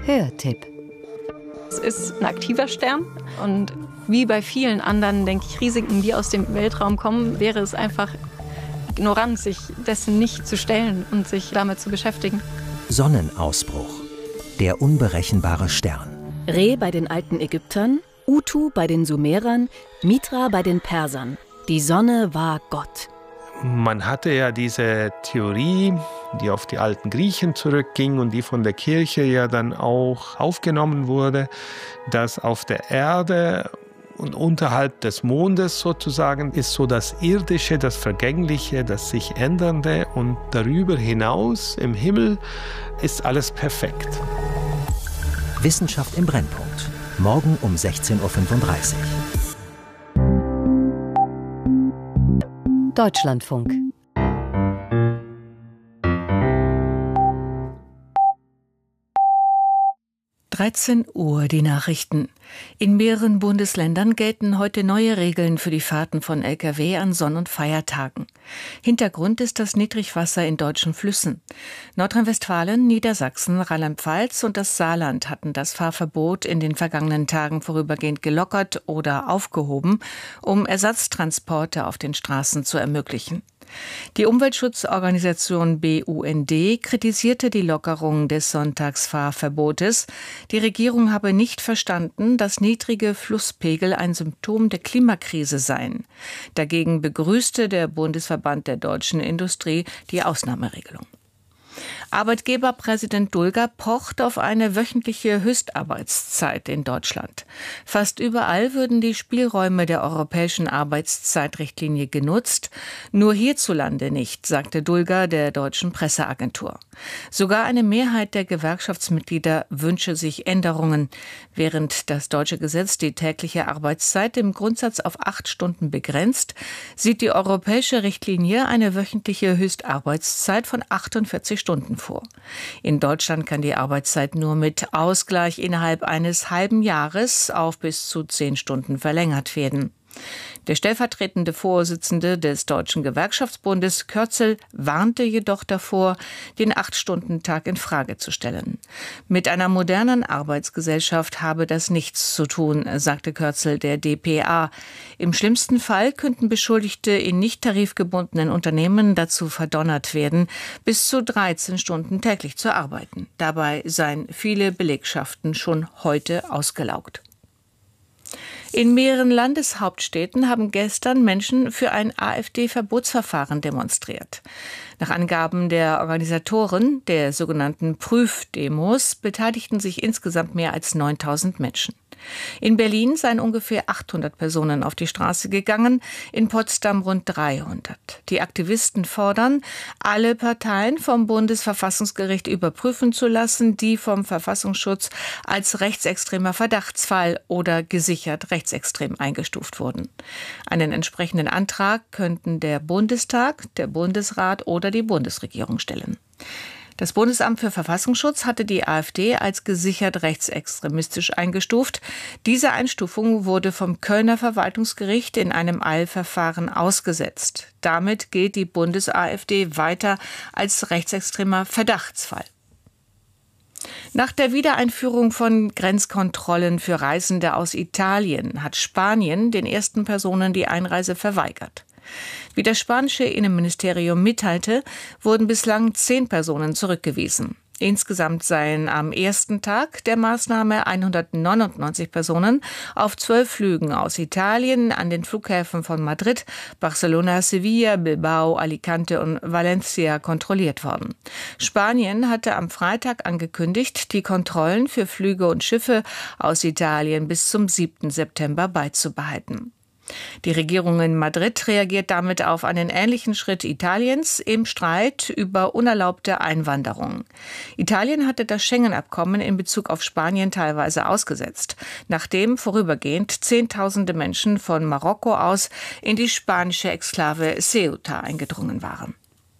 Hörtipp. Es ist ein aktiver Stern und wie bei vielen anderen, denke ich, Risiken, die aus dem Weltraum kommen, wäre es einfach ignorant, sich dessen nicht zu stellen und sich damit zu beschäftigen. Sonnenausbruch. Der unberechenbare Stern. Re bei den alten Ägyptern, Utu bei den Sumerern, Mitra bei den Persern. Die Sonne war Gott. Man hatte ja diese Theorie, die auf die alten Griechen zurückging und die von der Kirche ja dann auch aufgenommen wurde, dass auf der Erde und unterhalb des Mondes sozusagen ist so das Irdische, das Vergängliche, das sich Ändernde und darüber hinaus im Himmel ist alles perfekt. Wissenschaft im Brennpunkt. Morgen um 16:35 Uhr. Deutschlandfunk. Uhr die Nachrichten. In mehreren Bundesländern gelten heute neue Regeln für die Fahrten von Lkw an Sonn- und Feiertagen. Hintergrund ist das Niedrigwasser in deutschen Flüssen. Nordrhein-Westfalen, Niedersachsen, Rheinland-Pfalz und das Saarland hatten das Fahrverbot in den vergangenen Tagen vorübergehend gelockert oder aufgehoben, um Ersatztransporte auf den Straßen zu ermöglichen. Die Umweltschutzorganisation BUND kritisierte die Lockerung des Sonntagsfahrverbotes. Die Regierung habe nicht verstanden, dass niedrige Flusspegel ein Symptom der Klimakrise seien. Dagegen begrüßte der Bundesverband der deutschen Industrie die Ausnahmeregelung. Arbeitgeberpräsident Dulger pocht auf eine wöchentliche Höchstarbeitszeit in Deutschland. Fast überall würden die Spielräume der europäischen Arbeitszeitrichtlinie genutzt, nur hierzulande nicht, sagte Dulger der deutschen Presseagentur. Sogar eine Mehrheit der Gewerkschaftsmitglieder wünsche sich Änderungen. Während das deutsche Gesetz die tägliche Arbeitszeit im Grundsatz auf 8 Stunden begrenzt, sieht die europäische Richtlinie eine wöchentliche Höchstarbeitszeit von 48 Stunden vor. In Deutschland kann die Arbeitszeit nur mit Ausgleich innerhalb eines halben Jahres auf bis zu 10 Stunden verlängert werden. Der stellvertretende Vorsitzende des Deutschen Gewerkschaftsbundes, Kürzel, warnte jedoch davor, den 8-Stunden-Tag in Frage zu stellen. Mit einer modernen Arbeitsgesellschaft habe das nichts zu tun, sagte Kürzel der dpa. Im schlimmsten Fall könnten Beschuldigte in nicht tarifgebundenen Unternehmen dazu verdonnert werden, bis zu 13 Stunden täglich zu arbeiten. Dabei seien viele Belegschaften schon heute ausgelaugt. In mehreren Landeshauptstädten haben gestern Menschen für ein AfD-Verbotsverfahren demonstriert. Nach Angaben der Organisatoren der sogenannten Prüfdemos beteiligten sich insgesamt mehr als 9.000 Menschen. In Berlin seien ungefähr 800 Personen auf die Straße gegangen, in Potsdam rund 300. Die Aktivisten fordern, alle Parteien vom Bundesverfassungsgericht überprüfen zu lassen, die vom Verfassungsschutz als rechtsextremer Verdachtsfall oder gesichert rechtsextrem eingestuft wurden. Einen entsprechenden Antrag könnten der Bundestag, der Bundesrat oder die Bundesregierung stellen. Das Bundesamt für Verfassungsschutz hatte die AfD als gesichert rechtsextremistisch eingestuft. Diese Einstufung wurde vom Kölner Verwaltungsgericht in einem Eilverfahren ausgesetzt. Damit gilt die Bundes-AfD weiter als rechtsextremer Verdachtsfall. Nach der Wiedereinführung von Grenzkontrollen für Reisende aus Italien hat Spanien den ersten Personen die Einreise verweigert. Wie das spanische Innenministerium mitteilte, wurden bislang 10 Personen zurückgewiesen. Insgesamt seien am ersten Tag der Maßnahme 199 Personen auf 12 Flügen aus Italien an den Flughäfen von Madrid, Barcelona, Sevilla, Bilbao, Alicante und Valencia kontrolliert worden. Spanien hatte am Freitag angekündigt, die Kontrollen für Flüge und Schiffe aus Italien bis zum 7. September beizubehalten. Die Regierung in Madrid reagiert damit auf einen ähnlichen Schritt Italiens im Streit über unerlaubte Einwanderung. Italien hatte das Schengen-Abkommen in Bezug auf Spanien teilweise ausgesetzt, nachdem vorübergehend Zehntausende Menschen von Marokko aus in die spanische Exklave Ceuta eingedrungen waren.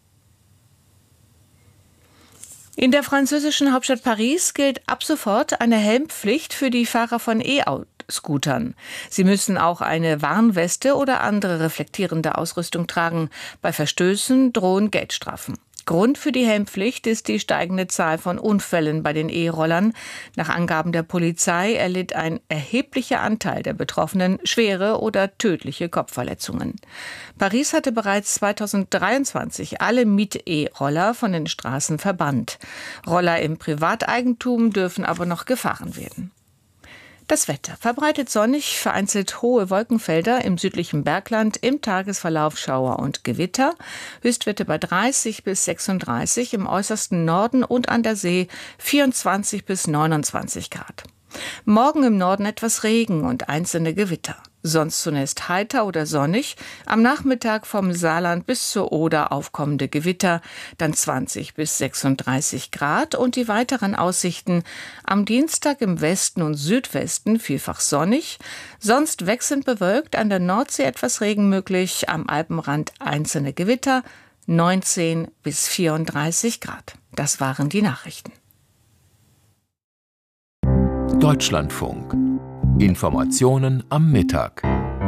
In der französischen Hauptstadt Paris gilt ab sofort eine Helmpflicht für die Fahrer von E-Scootern. Sie müssen auch eine Warnweste oder andere reflektierende Ausrüstung tragen. Bei Verstößen drohen Geldstrafen. Grund für die Helmpflicht ist die steigende Zahl von Unfällen bei den E-Rollern. Nach Angaben der Polizei erlitt ein erheblicher Anteil der Betroffenen schwere oder tödliche Kopfverletzungen. Paris hatte bereits 2023 alle Miet-E-Roller von den Straßen verbannt. Roller im Privateigentum dürfen aber noch gefahren werden. Das Wetter: verbreitet sonnig, vereinzelt hohe Wolkenfelder im südlichen Bergland, im Tagesverlauf Schauer und Gewitter. Höchstwerte bei 30 bis 36, im äußersten Norden und an der See 24 bis 29 Grad. Morgen im Norden etwas Regen und einzelne Gewitter. Sonst zunächst heiter oder sonnig, am Nachmittag vom Saarland bis zur Oder aufkommende Gewitter, dann 20 bis 36 Grad und die weiteren Aussichten: am Dienstag im Westen und Südwesten vielfach sonnig, sonst wechselnd bewölkt, an der Nordsee etwas Regen möglich, am Alpenrand einzelne Gewitter, 19 bis 34 Grad. Das waren die Nachrichten. Deutschlandfunk. Informationen am Mittag.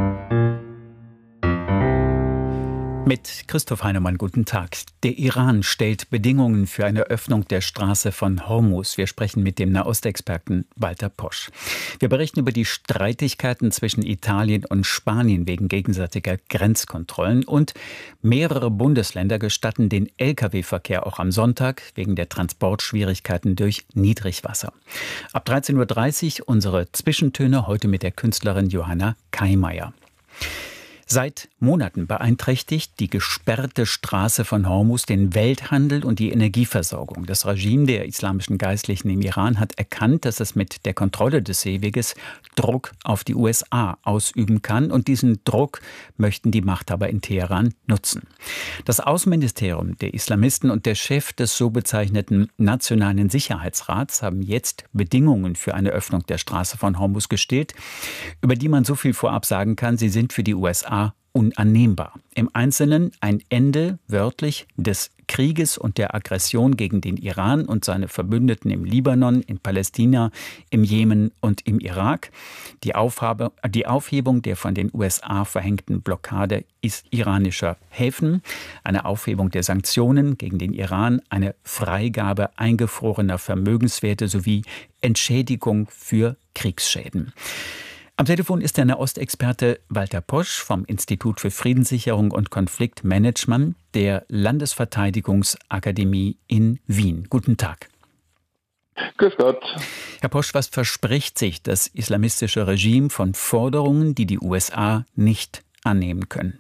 Mit Christoph Heinemann, guten Tag. Der Iran stellt Bedingungen für eine Öffnung der Straße von Hormuz. Wir sprechen mit dem Nahostexperten Walter Posch. Wir berichten über die Streitigkeiten zwischen Italien und Spanien wegen gegenseitiger Grenzkontrollen. Und mehrere Bundesländer gestatten den Lkw-Verkehr auch am Sonntag wegen der Transportschwierigkeiten durch Niedrigwasser. Ab 13.30 Uhr unsere Zwischentöne, heute mit der Künstlerin Johanna Kaimayer. Seit Monaten beeinträchtigt die gesperrte Straße von Hormuz den Welthandel und die Energieversorgung. Das Regime der islamischen Geistlichen im Iran hat erkannt, dass es mit der Kontrolle des Seeweges Druck auf die USA ausüben kann. Und diesen Druck möchten die Machthaber in Teheran nutzen. Das Außenministerium der Islamisten und der Chef des so bezeichneten Nationalen Sicherheitsrats haben jetzt Bedingungen für eine Öffnung der Straße von Hormuz gestellt, über die man so viel vorab sagen kann: Sie sind für die USA unannehmbar. Im Einzelnen ein Ende, wörtlich, des Krieges und der Aggression gegen den Iran und seine Verbündeten im Libanon, in Palästina, im Jemen und im Irak. Die Aufhebung der von den USA verhängten Blockade iranischer Häfen, eine Aufhebung der Sanktionen gegen den Iran, eine Freigabe eingefrorener Vermögenswerte sowie Entschädigung für Kriegsschäden. Am Telefon ist der Nahostexperte Walter Posch vom Institut für Friedenssicherung und Konfliktmanagement der Landesverteidigungsakademie in Wien. Guten Tag. Grüß Gott. Herr Posch, was verspricht sich das islamistische Regime von Forderungen, die die USA nicht annehmen können?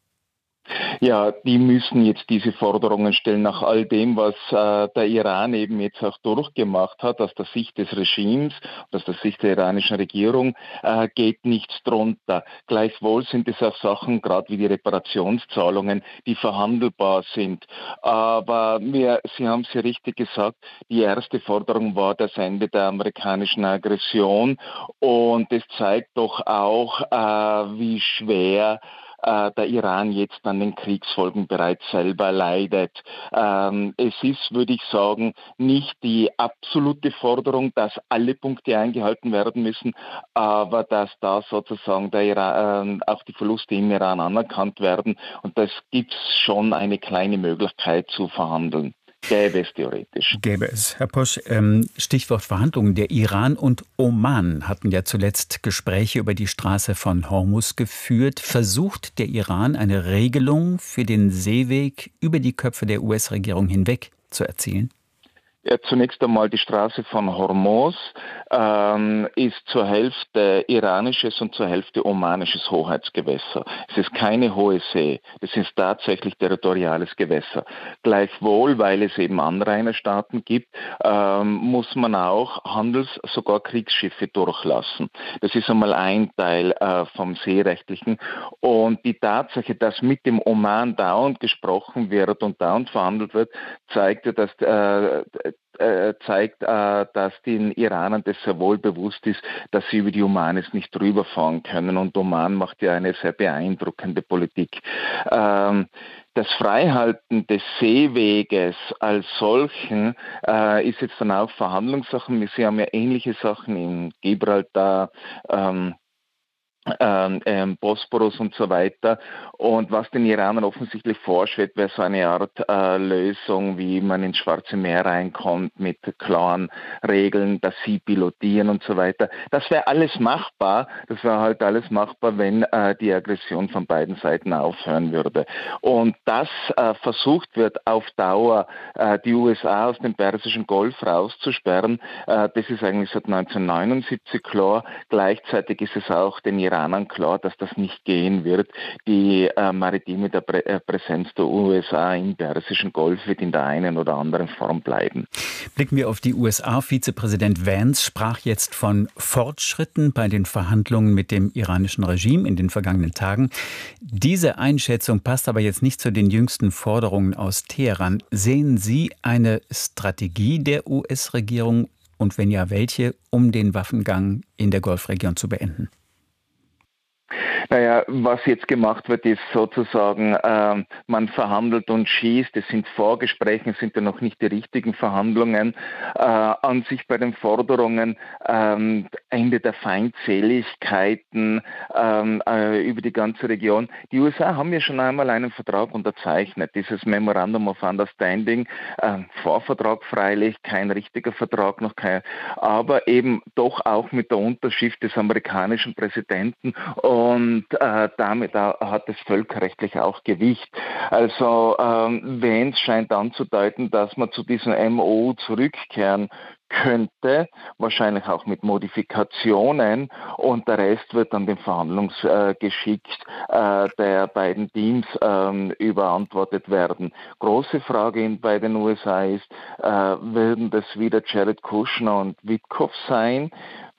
Ja, die müssen jetzt diese Forderungen stellen nach all dem, was der Iran eben jetzt auch durchgemacht hat. Aus der Sicht des Regimes, aus der Sicht der iranischen Regierung geht nichts drunter. Gleichwohl sind es auch Sachen, gerade wie die Reparationszahlungen, die verhandelbar sind. Aber Sie haben es ja richtig gesagt, die erste Forderung war das Ende der amerikanischen Aggression. Und es zeigt doch auch, wie schwer der Iran jetzt an den Kriegsfolgen bereits selber leidet. Es ist, würde ich sagen, nicht die absolute Forderung, dass alle Punkte eingehalten werden müssen, aber dass da sozusagen der Iran, auch die Verluste im Iran anerkannt werden. Und das gibt es schon eine kleine Möglichkeit zu verhandeln. Gäbe es theoretisch. Gäbe es. Herr Posch, Stichwort Verhandlungen. Der Iran und Oman hatten ja zuletzt Gespräche über die Straße von Hormuz geführt. Versucht der Iran eine Regelung für den Seeweg über die Köpfe der US-Regierung hinweg zu erzielen? Ja, zunächst einmal die Straße von Hormuz ist zur Hälfte iranisches und zur Hälfte omanisches Hoheitsgewässer. Es ist keine hohe See, es ist tatsächlich territoriales Gewässer. Gleichwohl, weil es eben Anrainerstaaten gibt, muss man auch sogar Kriegsschiffe durchlassen. Das ist einmal ein Teil vom Seerechtlichen. Und die Tatsache, dass mit dem Oman dauernd gesprochen wird und dauernd verhandelt wird, zeigt ja, dass den Iranern das sehr wohl bewusst ist, dass sie über die Omanes nicht rüberfahren können. Und Oman macht ja eine sehr beeindruckende Politik. Das Freihalten des Seeweges als solchen ist jetzt dann auch Verhandlungssachen. Sie haben ja ähnliche Sachen in Gibraltar, Bosporus und so weiter. Und was den Iranern offensichtlich vorschwebt, wäre so eine Art Lösung, wie man ins Schwarze Meer reinkommt mit klaren Regeln, dass sie pilotieren und so weiter. Das wäre alles machbar. Das wäre halt alles machbar, wenn die Aggression von beiden Seiten aufhören würde. Und das versucht wird auf Dauer, die USA aus dem Persischen Golf rauszusperren. Das ist eigentlich seit 1979 klar. Gleichzeitig ist es auch den Iranern klar, dass das nicht gehen wird. Die maritime Präsenz der USA im Persischen Golf wird in der einen oder anderen Form bleiben. Blicken wir auf die USA. Vizepräsident Vance sprach jetzt von Fortschritten bei den Verhandlungen mit dem iranischen Regime in den vergangenen Tagen. Diese Einschätzung passt aber jetzt nicht zu den jüngsten Forderungen aus Teheran. Sehen Sie eine Strategie der US-Regierung und wenn ja, welche, um den Waffengang in der Golfregion zu beenden? Naja, was jetzt gemacht wird, ist sozusagen, man verhandelt und schießt. Es sind Vorgespräche, es sind ja noch nicht die richtigen Verhandlungen. An sich bei den Forderungen Ende der Feindseligkeiten über die ganze Region. Die USA haben ja schon einmal einen Vertrag unterzeichnet, dieses Memorandum of Understanding, Vorvertrag freilich, kein richtiger Vertrag, noch kein, aber eben doch auch mit der Unterschrift des amerikanischen Präsidenten und damit hat es völkerrechtlich auch Gewicht. Also Vance scheint anzudeuten, dass man zu diesem MOU zurückkehren könnte, wahrscheinlich auch mit Modifikationen und der Rest wird dann dem Verhandlungsgeschick der beiden Teams überantwortet werden. Große Frage bei den USA ist, werden das wieder Jared Kushner und Witkoff sein,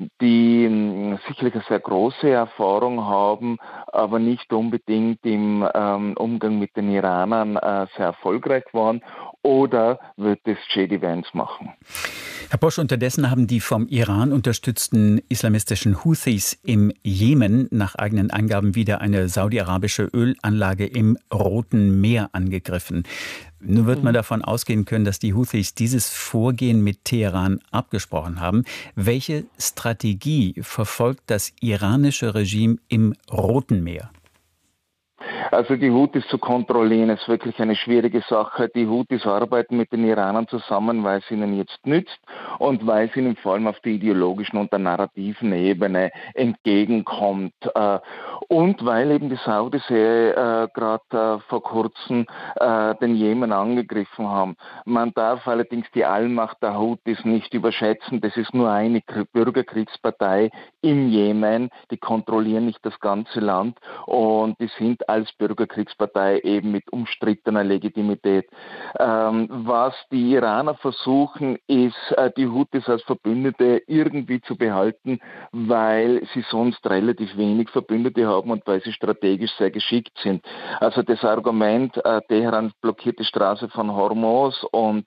die sicherlich eine sehr große Erfahrung haben, aber nicht unbedingt im Umgang mit den Iranern sehr erfolgreich waren, oder wird es J.D. Vance machen? Herr Posch, unterdessen haben die vom Iran unterstützten islamistischen Houthis im Jemen nach eigenen Angaben wieder eine saudi-arabische Ölanlage im Roten Meer angegriffen. Nun wird man davon ausgehen können, dass die Houthis dieses Vorgehen mit Teheran abgesprochen haben. Welche Strategie verfolgt das iranische Regime im Roten Meer? Also die Houthis zu kontrollieren ist wirklich eine schwierige Sache. Die Houthis arbeiten mit den Iranern zusammen, weil es ihnen jetzt nützt und weil es ihnen vor allem auf der ideologischen und der narrativen Ebene entgegenkommt. Und weil eben die Saudis gerade vor kurzem den Jemen angegriffen haben. Man darf allerdings die Allmacht der Houthis nicht überschätzen. Das ist nur eine Bürgerkriegspartei im Jemen. Die kontrollieren nicht das ganze Land und die sind als Bürgerkriegspartei eben mit umstrittener Legitimität. Was die Iraner versuchen, ist, die Houthis als Verbündete irgendwie zu behalten, weil sie sonst relativ wenig Verbündete haben und weil sie strategisch sehr geschickt sind. Also das Argument, Teheran blockiert die Straße von Hormuz und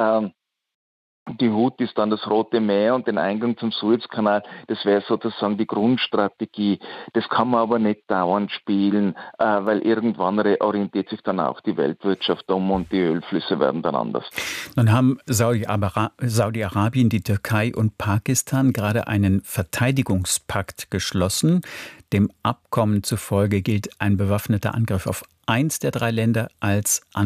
die Houthis dann das Rote Meer und den Eingang zum Suezkanal, das wäre sozusagen die Grundstrategie. Das kann man aber nicht dauernd spielen, weil irgendwann orientiert sich dann auch die Weltwirtschaft um und die Ölflüsse werden dann anders. Nun haben Saudi-Arabien, die Türkei und Pakistan gerade einen Verteidigungspakt geschlossen. Dem Abkommen zufolge gilt ein bewaffneter Angriff auf eins der drei Länder als